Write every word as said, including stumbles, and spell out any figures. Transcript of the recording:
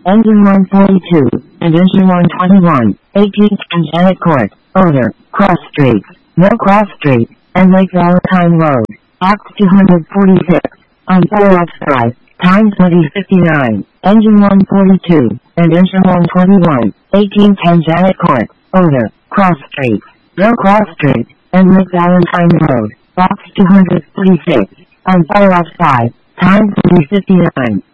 Engine one forty-two, and Engine one twenty-one, eighteenth and Janet Court, Oder, Cross Street, Mill Cross Street, and Lake Valentine Road, Box two forty-six, on Far Drive, time twenty fifty-nine, Engine one forty-two, and Engine one twenty-one, eighteenth and Janet Court, Oder, Cross Street, Mill Cross Street, and Lake Valentine Road, Box two forty-six, on Far Drive, time twenty fifty-nine.